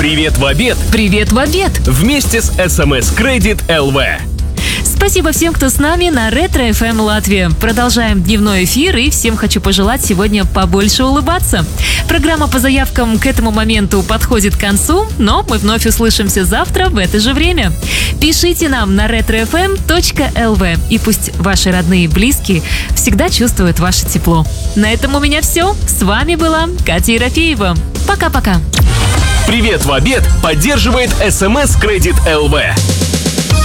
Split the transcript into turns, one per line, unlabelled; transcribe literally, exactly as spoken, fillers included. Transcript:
Привет в обед.
Привет в обед.
Вместе с эс эм эс Credit эл ви.
Спасибо всем, кто с нами на Ретро эф эм Латвия. Продолжаем дневной эфир, и всем хочу пожелать сегодня побольше улыбаться. Программа по заявкам к этому моменту подходит к концу, но мы вновь услышимся завтра в это же время. Пишите нам на ретро эф эм точка эл ви, и пусть ваши родные и близкие всегда чувствуют ваше тепло. На этом у меня все. С вами была Катя Ерофеева. Пока-пока.
Привет в обед поддерживает эс эм эс Credit эл ви.